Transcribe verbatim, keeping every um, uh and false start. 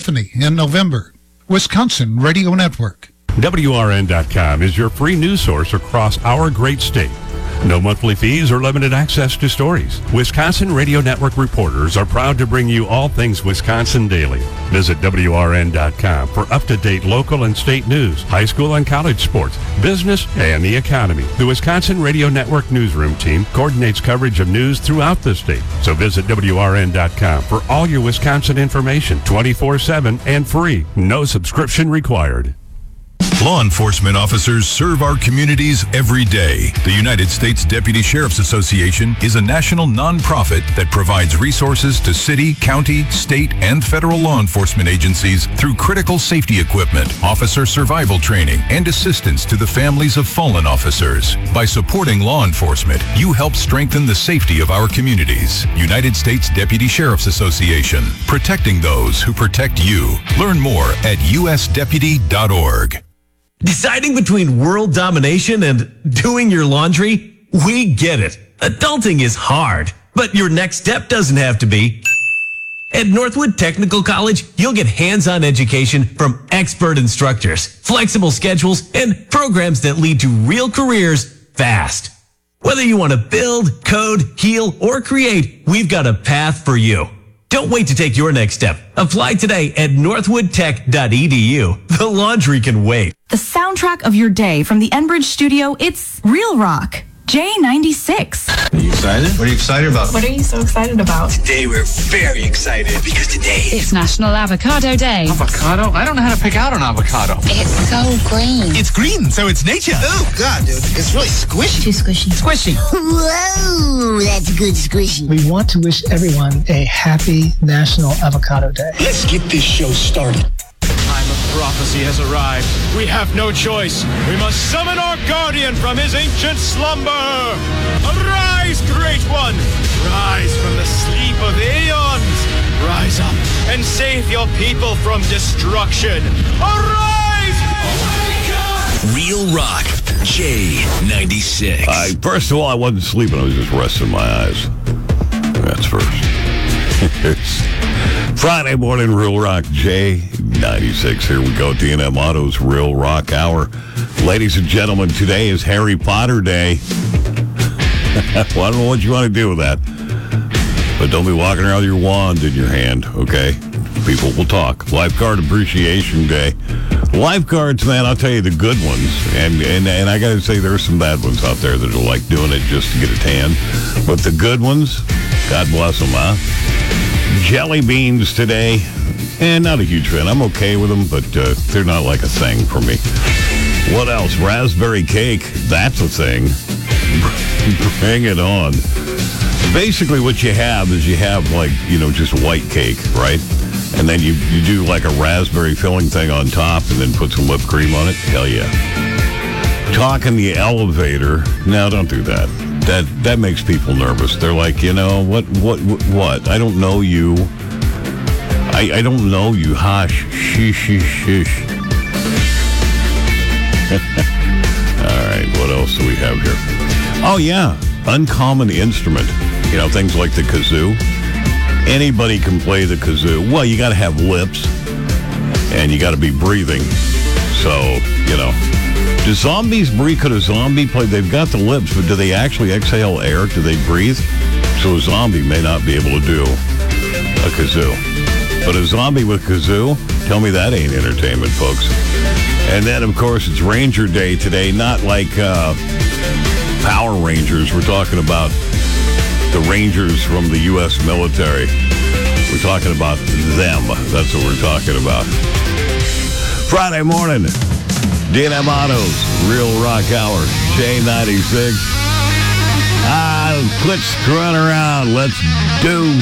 Epiphany in November. Wisconsin Radio Network. W R N dot com is your free news source across our great state. No monthly fees or limited access to stories. Wisconsin Radio Network reporters are proud to bring you all things Wisconsin daily. Visit W R N dot com for up-to-date local and state news, high school and college sports, business, and the economy. The Wisconsin Radio Network newsroom team coordinates coverage of news throughout the state. So visit W R N dot com for all your Wisconsin information, twenty-four seven and free. No subscription required. Law enforcement officers serve our communities every day. The United States Deputy Sheriff's Association is a national nonprofit that provides resources to city, county, state, and federal law enforcement agencies through critical safety equipment, officer survival training, and assistance to the families of fallen officers. By supporting law enforcement, you help strengthen the safety of our communities. United States Deputy Sheriff's Association, protecting those who protect you. Learn more at U S deputy dot org. Deciding between world domination and doing your laundry? We get it. Adulting is hard, but your next step doesn't have to be. At Northwood Technical College, you'll get hands-on education from expert instructors, flexible schedules, and programs that lead to real careers fast. Whether you want to build, code, heal, or create, we've got a path for you. Don't wait to take your next step. Apply today at northwood tech dot e d u. The laundry can wait. The soundtrack of your day from the Enbridge studio, it's Real Rock. J ninety-six. Are you excited? What are you excited about? What are you so excited about? Today we're very excited because today it's National Avocado Day. Avocado? I don't know how to pick out an avocado. It's so green. It's green, so it's nature. Oh, God, dude. It's really squishy. Too squishy. Squishy. Whoa, that's good squishy. We want to wish everyone a happy National Avocado Day. Let's get this show started. Time of prophecy has arrived. We have no choice. We must summon our guardian from his ancient slumber. Arise, great one. Rise from the sleep of aeons. Rise up and save your people from destruction. Arise! Real Rock, J ninety-six. I, first of all, I wasn't sleeping. I was just resting my eyes. That's first. It's Friday morning, Real Rock, J ninety-six. Here we go, D and M Auto's Real Rock Hour. Ladies and gentlemen, today is Harry Potter Day. Well, I don't know what you want to do with that. But don't be walking around with your wand in your hand, okay? People will talk. Lifeguard Appreciation Day. Lifeguards, man, I'll tell you the good ones. And, and, and I got to say, there are some bad ones out there that are like doing it just to get a tan. But the good ones, God bless them, huh? Jelly beans today. And not a huge fan. I'm okay with them, but uh, they're not like a thing for me. What else? Raspberry cake. That's a thing. Bring it on. Basically what you have is you have like, you know, just white cake, right? And then you, you do like a raspberry filling thing on top and then put some whipped cream on it. Hell yeah. Talking the elevator. No, don't do that. That that makes people nervous. They're like, you know, what, what, what, what? I don't know you. I, I don't know you. Hush. Shish, shish, shish. All right, what else do we have here? Oh, yeah. Uncommon instrument. You know, things like the kazoo. Anybody can play the kazoo. Well, you got to have lips, and you got to be breathing. So, you know. Do zombies breathe? Could a zombie play? They've got the lips, but do they actually exhale air? Do they breathe? So a zombie may not be able to do a kazoo. But a zombie with kazoo? Tell me that ain't entertainment, folks. And then, of course, it's Ranger Day today. Not like uh, Power Rangers. We're talking about the Rangers from the U S military. We're talking about them. That's what we're talking about. Friday morning, D and M Autos, Real Rock Hour, J ninety-six. Ah, quit screwing around. Let's do